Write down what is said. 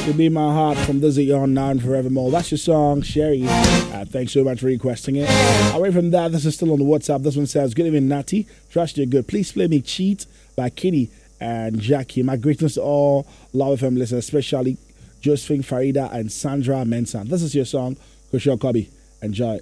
To Be My Heart from Dizzy On Now and Forevermore. That's your song, Sherry. Thanks so much for requesting it. Away from that, this is still on the WhatsApp. This one says, good evening, Natty. Trust you're good. Please play me Cheat by Kitty and Jackie. My greetings to all Love FM listeners, especially Josephine Farida and Sandra Mensah. This is your song, Kushal Kobi. Enjoy.